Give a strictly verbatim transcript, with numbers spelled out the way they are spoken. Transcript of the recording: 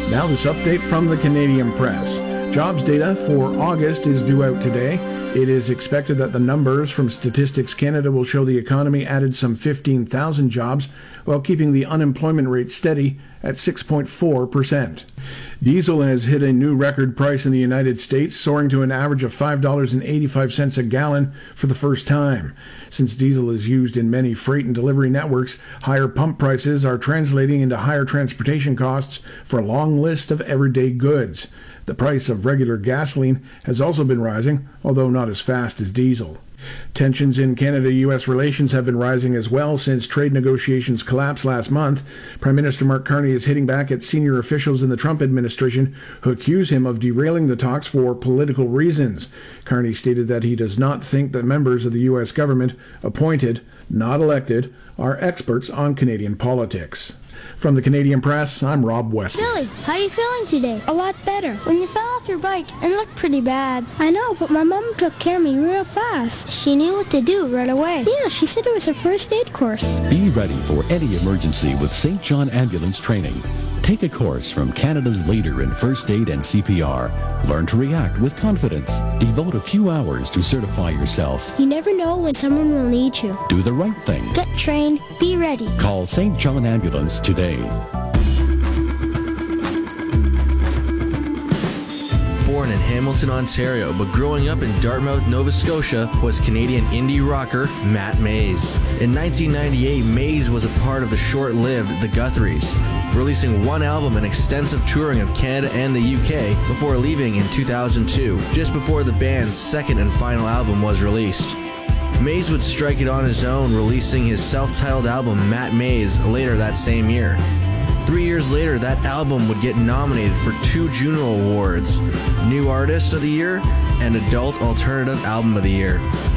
Now this update from the Canadian Press. Jobs data for August is due out today. It is expected that the numbers from Statistics Canada will show the economy added some fifteen thousand jobs while keeping the unemployment rate steady at six point four percent. Diesel has hit a new record price in the United States, soaring to an average of five dollars and eighty-five cents a gallon for the first time. Since diesel is used in many freight and delivery networks, higher pump prices are translating into higher transportation costs for a long list of everyday goods. The price of regular gasoline has also been rising, although not as fast as diesel. Tensions in Canada-U S relations have been rising as well since trade negotiations collapsed last month. Prime Minister Mark Carney is hitting back at senior officials in the Trump administration who accuse him of derailing the talks for political reasons. Carney stated that he does not think that members of the U S government, appointed, not elected, are experts on Canadian politics. From the Canadian Press, I'm Rob West. Billy, how are you feeling today? A lot better. When you fell off your bike and looked pretty bad. I know, but my mom took care of me real fast. She knew what to do right away. Yeah, she said it was a first aid course. Be ready for any emergency with Saint John Ambulance Training. Take a course from Canada's leader in first aid and C P R. Learn to react with confidence. Devote a few hours to certify yourself. You never know when someone will need you. Do the right thing. Get trained. Be ready. Call Saint John Ambulance today. Born in Hamilton, Ontario, but growing up in Dartmouth, Nova Scotia, was Canadian indie rocker Matt Mays. In nineteen ninety-eight, Mays was a part of the short-lived The Guthries, releasing one album and extensive touring of Canada and the U K before leaving in two thousand two, just before the band's second and final album was released. Mays would strike it on his own, releasing his self-titled album Matt Mays later that same year. Three years later, that album would get nominated for two Juno Awards, New Artist of the Year and Adult Alternative Album of the Year.